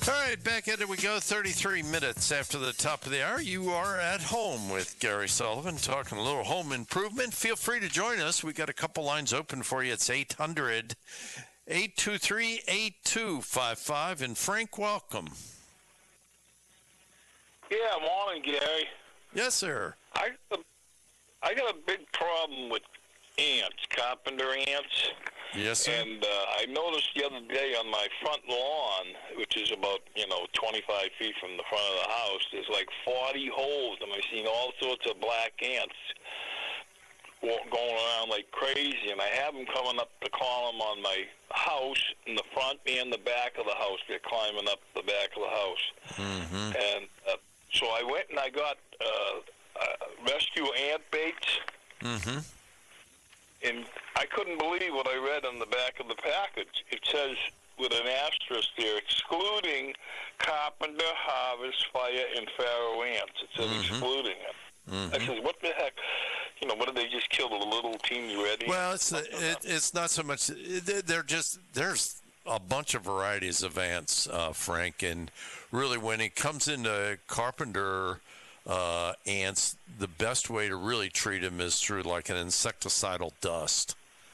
All right, back at it we go. 33 minutes after the top of the hour. You are at home with Gary Sullivan, talking a little home improvement. Feel free to join us. We got a couple lines open for you. It's 800-823-8255. And Frank, welcome. Yeah, morning, Gary. Yes, sir. I got a big problem with ants, carpenter ants. Yes, sir. And I noticed the other day on my front lawn, which is about, 25 feet from the front of the house, there's like 40 holes, and I've seen all sorts of black ants going around like crazy, and I have them coming up the column on my house in the front and the back of the house. They're climbing up the back of the house. Mm-hmm. And so I went and I got rescue ant baits. Mm-hmm. And I couldn't believe what I read on the back of the package. It says, with an asterisk there, excluding carpenter, harvest, fire, and farrow ants. It says excluding it. Mm-hmm. I says, what the heck? What did they just kill, the little teeny red ants? Well, it's not so much. There's a bunch of varieties of ants, Frank, and really when it comes into carpenter ants, the best way to really treat them is through like an insecticidal dust,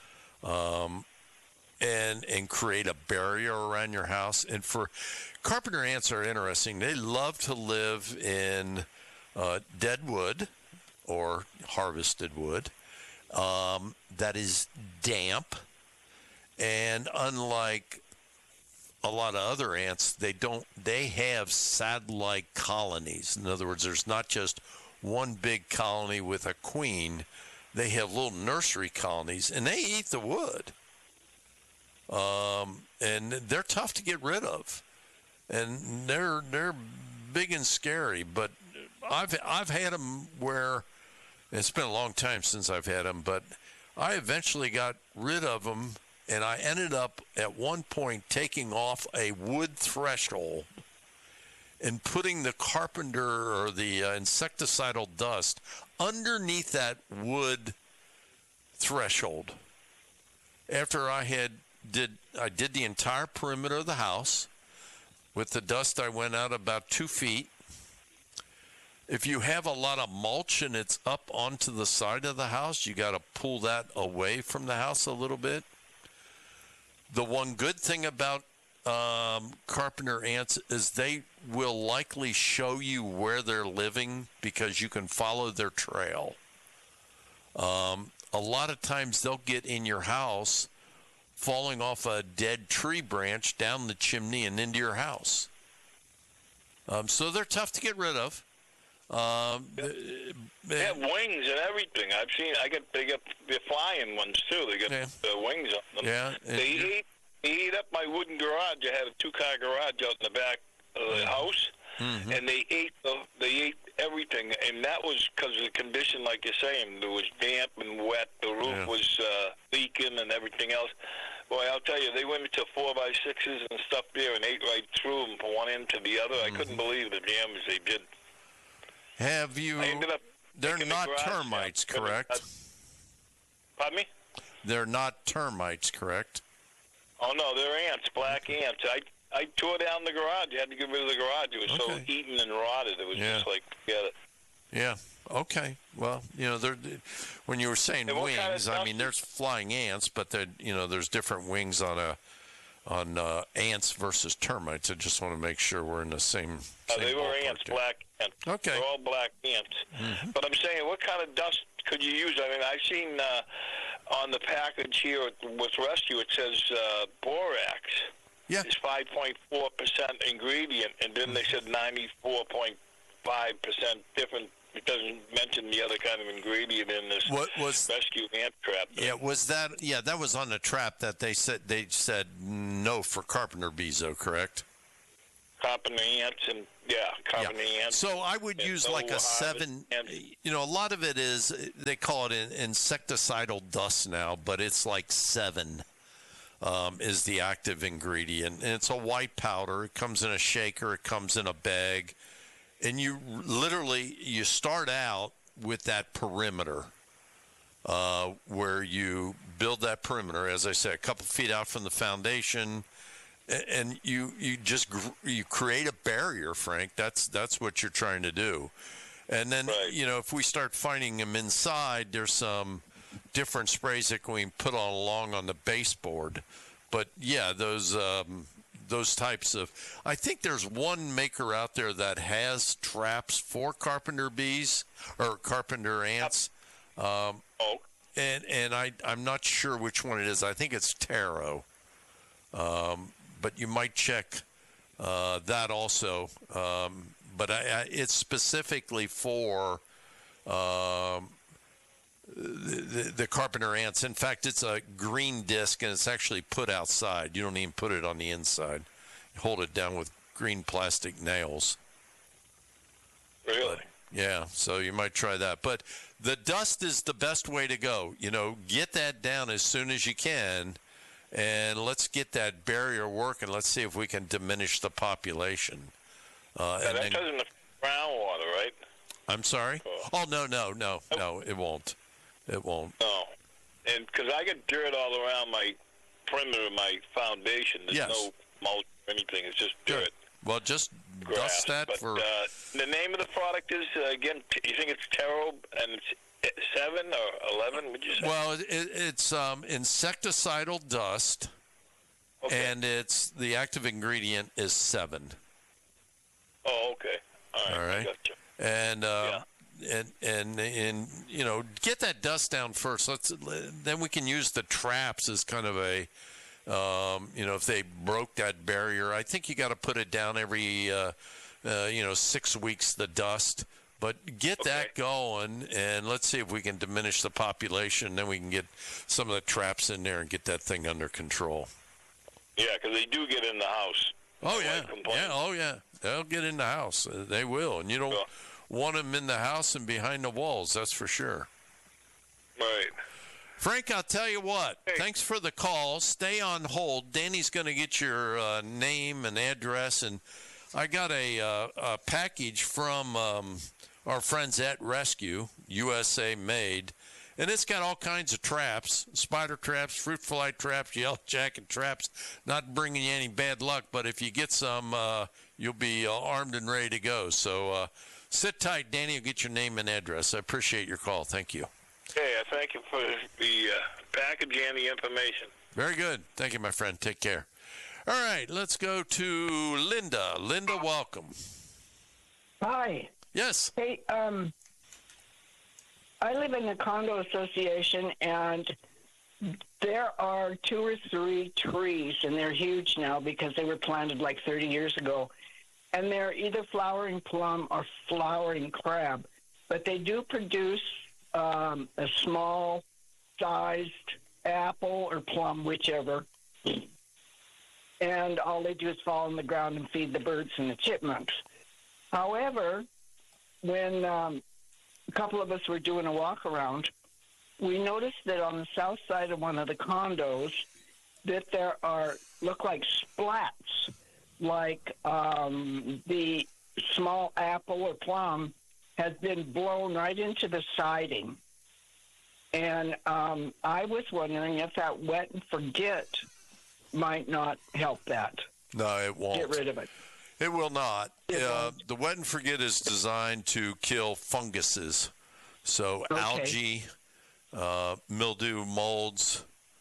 and create a barrier around your house. And for carpenter ants are interesting. They love to live in dead wood or harvested wood that is damp, and unlike a lot of other ants, they have satellite colonies. In other words, there's not just one big colony with a queen. They have little nursery colonies, and they eat the wood. And they're tough to get rid of, and they're big and scary. But I've had them where it's been a long time since I've had them, but I eventually got rid of them. And I ended up at one point taking off a wood threshold and putting the carpenter or the insecticidal dust underneath that wood threshold. After I did the entire perimeter of the house. With the dust, I went out about 2 feet. If you have a lot of mulch and it's up onto the side of the house, you got to pull that away from the house a little bit. The one good thing about carpenter ants is they will likely show you where they're living because you can follow their trail. A lot of times they'll get in your house falling off a dead tree branch down the chimney and into your house. So they're tough to get rid of. They have wings and everything. They're flying ones too. They got wings on them. Yeah. They ate up my wooden garage. I had a 2-car garage out in the back of the house, and they ate everything. And that was because of the condition, like you're saying. It was damp and wet. The roof was leaking and everything else. Boy, I'll tell you, they went into 4x6s and stuff there and ate right through them from one end to the other. I couldn't believe the damage they did. Have you? They're not termites, correct? Pardon me? They're not termites, correct? Oh no, they're ants, black ants. I tore down the garage. I had to get rid of the garage. It was so eaten and rotted. It was just like, forget it. Yeah. Okay. Well, when you were saying wings, I mean, there's flying ants, but there's different wings on ants versus termites. I just want to make sure we're in the same they were ants, black ants. Okay. They're all black ants. But I'm saying, what kind of dust could you use? I mean, I've seen on the package here with Rescue, it says borax. Yeah. It's 5.4% ingredient, and then they said 94.5% different. It doesn't mention the other kind of ingredient in this Rescue ant trap thing. Yeah, that was on the trap that they said no for carpenter bezo, correct? Carpenter ants and carpenter ants. So I would use like a 7. A lot of it is, they call it insecticidal dust now, but it's like 7 is the active ingredient, and it's a white powder. It comes in a shaker. It comes in a bag. And you start out with that perimeter where you build that perimeter, as I said, a couple feet out from the foundation, and you create a barrier, Frank. That's what you're trying to do. And then, Right. if we start finding them inside, there's some different sprays that we can put along on the baseboard. But yeah, those types of, I think there's one maker out there that has traps for carpenter bees or carpenter ants. And I'm not sure which one it is. I think it's Taro. But you might check that also. But it's specifically for the carpenter ants. In fact, it's a green disc, and it's actually put outside. You don't even put it on the inside. You hold it down with green plastic nails. Really? Yeah, so you might try that. But the dust is the best way to go. Get that down as soon as you can, and let's get that barrier working. Let's see if we can diminish the population. That doesn't affect groundwater, right? I'm sorry? Oh, no, it won't. It won't. No. And because I get dirt all around my perimeter of my foundation. There's no mulch or anything. It's just dirt. Well, just grass. dust that But, the name of the product is, again, you think it's Taro, and it's 7 or 11, would you say? Well, it's insecticidal dust, and the active ingredient is 7. Oh, okay. All right. Gotcha. And get that dust down first. Then we can use the traps as kind of a, if they broke that barrier. I think you got to put it down every, 6 weeks, the dust. But get that going, and let's see if we can diminish the population. Then we can get some of the traps in there and get that thing under control. Yeah, because they do get in the house. Oh, yeah. They'll get in the house. They will. And you don't want them in the house and behind the walls, that's for sure. Right. Frank, I'll tell you what. Hey. Thanks for the call. Stay on hold. Danny's going to get your name and address. And I got a package from our friends at Rescue, USA made. And it's got all kinds of traps, spider traps, fruit fly traps, yellow jacket traps, not bringing you any bad luck. But if you get some, you'll be armed and ready to go. So sit tight. Danny will get your name and address. I appreciate your call. Thank you. Hey, I thank you for the package and the information. Very good. Thank you, my friend. Take care. All right, let's go to Linda. Linda, welcome. Hi. Yes. Hey, I live in a condo association, and there are 2 or 3 trees, and they're huge now because they were planted like 30 years ago, and they're either flowering plum or flowering crab, but they do produce a small-sized apple or plum, whichever, and all they do is fall on the ground and feed the birds and the chipmunks. However, when a couple of us were doing a walk around, we noticed that on the south side of one of the condos that there look like splats, like the small apple or plum has been blown right into the siding. And I was wondering if that wet and forget might not help that. No, it won't. Get rid of it. It will not. The wet and forget is designed to kill funguses. So algae, mildew, molds.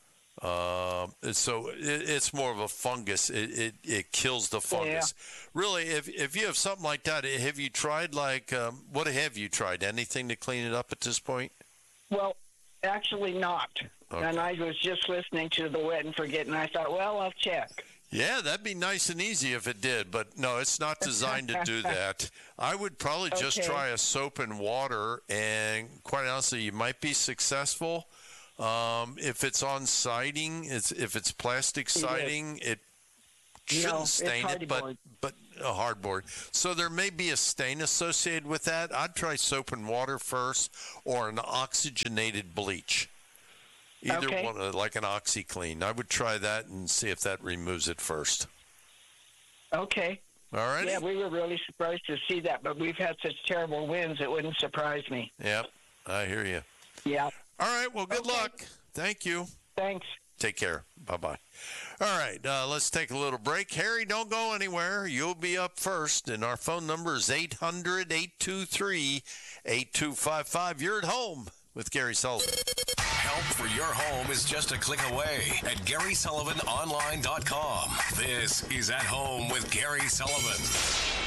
So it's more of a fungus. It kills the fungus. Yeah. Really, if you have something like that, have you tried what have you tried? Anything to clean it up at this point? Well, actually not. Okay. And I was just listening to the wet and forget, and I thought, well, I'll check. Yeah, that'd be nice and easy if it did, but no, it's not designed to do that. I would probably just try a soap and water, and quite honestly, you might be successful. If it's on siding, if it's plastic siding, it shouldn't stain it, but a hardboard. So there may be a stain associated with that. I'd try soap and water first, or an oxygenated bleach. Either one, like an OxyClean. I would try that and see if that removes it first. Okay. All right. Yeah, we were really surprised to see that, but we've had such terrible winds, it wouldn't surprise me. Yep, I hear you. Yeah. All right, well, good luck. Thank you. Thanks. Take care. Bye-bye. All right, let's take a little break. Harry, don't go anywhere. You'll be up first, and our phone number is 800-823-8255. You're at home with Gary Sullivan. Help for your home is just a click away at GarySullivanOnline.com. This is At Home with Gary Sullivan.